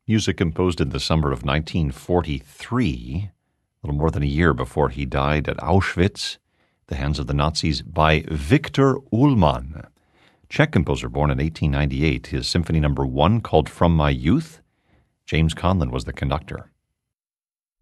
Music composed in the summer of 1943, a little more than a year before he died at Auschwitz, the hands of the Nazis, by Victor Ullmann. Czech composer born in 1898. His Symphony No. 1, called From My Youth, James Conlon was the conductor.